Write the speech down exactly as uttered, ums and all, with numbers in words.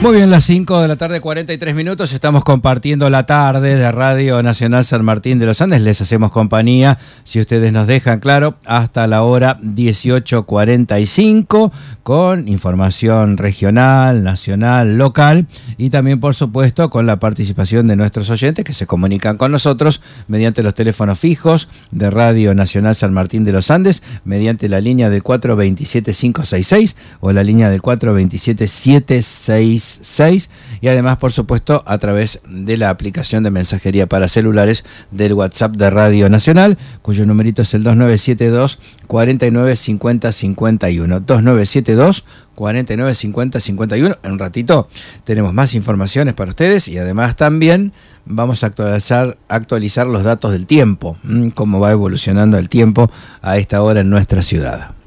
Muy bien, las cinco de la tarde, cuarenta y tres minutos. Estamos compartiendo la tarde de Radio Nacional San Martín de los Andes. Les hacemos compañía, si ustedes nos dejan, claro, hasta la hora dieciocho cuarenta y cinco, con información regional, nacional, local y también, por supuesto, con la participación de nuestros oyentes que se comunican con nosotros mediante los teléfonos fijos de Radio Nacional San Martín de los Andes, mediante la línea del cuatro dos siete cinco seis seis o la línea del cuatro dos siete siete seis seis, y además, por supuesto, a través de la aplicación de mensajería para celulares del WhatsApp de Radio Nacional, cuyo numerito es el dos nueve siete dos, cuatro nueve cinco cero cinco uno, dos nueve siete dos, cuatro nueve cinco cero cinco uno. En un ratito tenemos más informaciones para ustedes y además también vamos a actualizar, actualizar los datos del tiempo, cómo va evolucionando el tiempo a esta hora en nuestra ciudad.